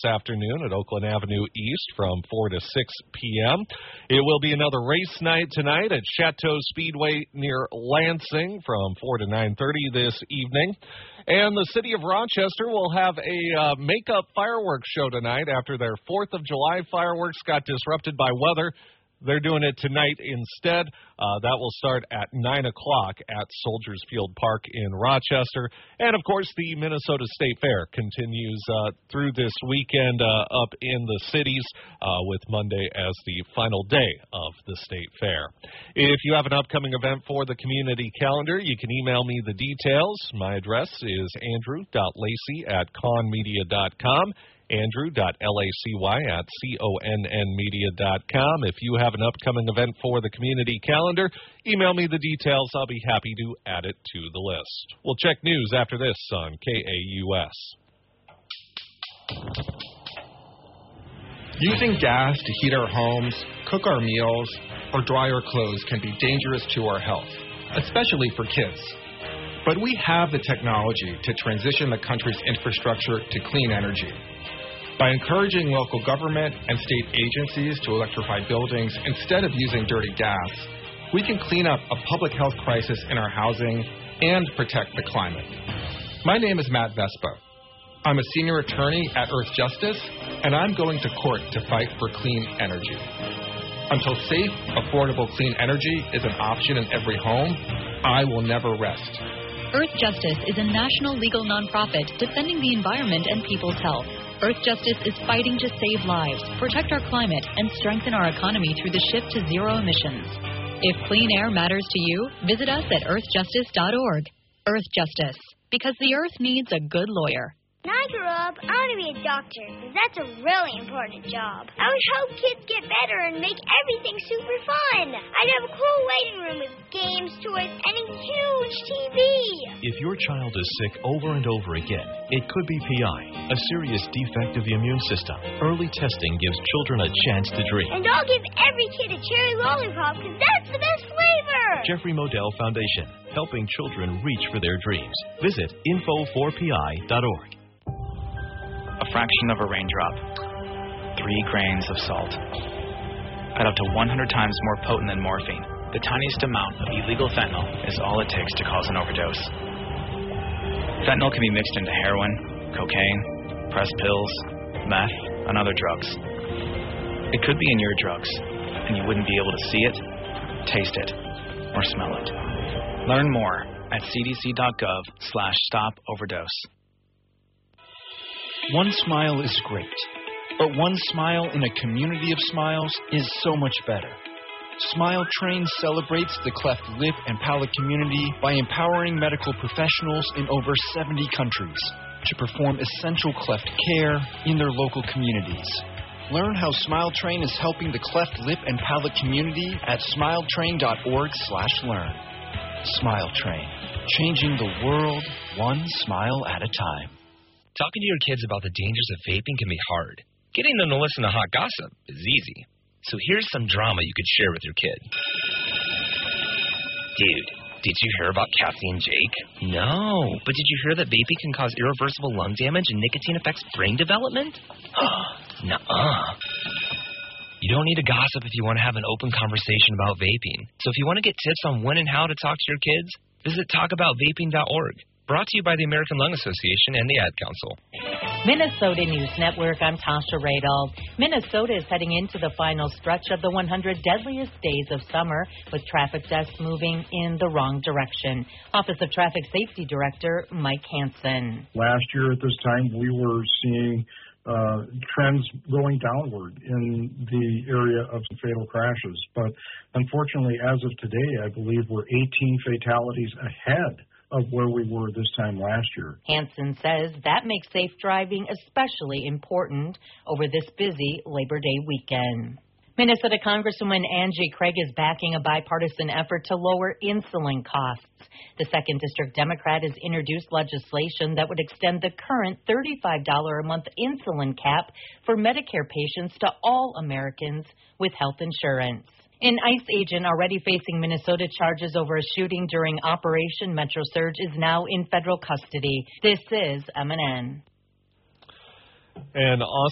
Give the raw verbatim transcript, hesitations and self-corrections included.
afternoon at Oakland Avenue East from four to six p.m. It will be another race night tonight at Chateau Speedway near Lansing from four to nine thirty this evening. And the city of Rochester will have a uh, makeup fireworks show tonight after their fourth of July fireworks got disrupted by weather. They're doing it tonight instead. Uh, that will start at nine o'clock at Soldiers Field Park in Rochester. And, of course, the Minnesota State Fair continues uh, through this weekend uh, up in the cities uh, with Monday as the final day of the State Fair. If you have an upcoming event for the community calendar, you can email me the details. My address is andrew dot lacy at conmedia dot com. Andrew dot lacy at conn media dot com. If you have an upcoming event for the community calendar, email me the details. I'll be happy to add it to the list. We'll check news after this on K A U S. Using gas to heat our homes, cook our meals, or dry our clothes can be dangerous to our health, especially for kids. But we have the technology to transition the country's infrastructure to clean energy. By encouraging local government and state agencies to electrify buildings instead of using dirty gas, we can clean up a public health crisis in our housing and protect the climate. My name is Matt Vespa. I'm a senior attorney at Earth Justice, and I'm going to court to fight for clean energy. Until safe, affordable clean energy is an option in every home, I will never rest. Earth Justice is a national legal nonprofit defending the environment and people's health. Earth Justice is fighting to save lives, protect our climate, and strengthen our economy through the shift to zero emissions. If clean air matters to you, visit us at earth justice dot org. Earth Justice, because the earth needs a good lawyer. When I grow up, I want to be a doctor, because that's a really important job. I would help kids get better and make everything super fun. I'd have a cool waiting room with games, toys, and a huge T V. If your child is sick over and over again, it could be P I, a serious defect of the immune system. Early testing gives children a chance to dream. And I'll give every kid a cherry lollipop, because that's the best flavor. Jeffrey Modell Foundation, helping children reach for their dreams. Visit info four p i dot org. A fraction of a raindrop, three grains of salt. At up to one hundred times more potent than morphine, the tiniest amount of illegal fentanyl is all it takes to cause an overdose. Fentanyl can be mixed into heroin, cocaine, pressed pills, meth, and other drugs. It could be in your drugs, and you wouldn't be able to see it, taste it, or smell it. Learn more at c d c dot gov slash stop overdose. One smile is great, but one smile in a community of smiles is so much better. Smile Train celebrates the cleft lip and palate community by empowering medical professionals in over seventy countries to perform essential cleft care in their local communities. Learn how Smile Train is helping the cleft lip and palate community at smile train dot org slash learn. Smile Train, changing the world one smile at a time. Talking to your kids about the dangers of vaping can be hard. Getting them to listen to hot gossip is easy. So here's some drama you could share with your kid. Dude, did you hear about Cassie and Jake? No, but did you hear that vaping can cause irreversible lung damage and nicotine affects brain development? Nuh-uh. You don't need to gossip if you want to have an open conversation about vaping. So if you want to get tips on when and how to talk to your kids, visit talk about vaping dot org. Brought to you by the American Lung Association and the Ad Council. Minnesota News Network, I'm Tasha Radel. Minnesota is heading into the final stretch of the one hundred deadliest days of summer, with traffic deaths moving in the wrong direction. Office of Traffic Safety Director Mike Hansen. Last year at this time, we were seeing uh, trends going downward in the area of fatal crashes. But unfortunately, as of today, I believe we're eighteen fatalities ahead of where we were this time last year. Hansen says that makes safe driving especially important over this busy Labor Day weekend. Minnesota Congresswoman Angie Craig is backing a bipartisan effort to lower insulin costs. The second District Democrat has introduced legislation that would extend the current thirty-five dollars a month insulin cap for Medicare patients to all Americans with health insurance. An ICE agent already facing Minnesota charges over a shooting during Operation Metro Surge is now in federal custody. This is M N N. And